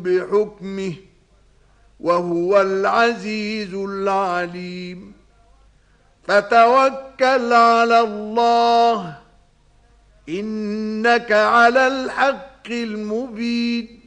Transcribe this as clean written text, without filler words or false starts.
بحكمه وهو العزيز العليم فتوكل على الله إنك على الحق المبين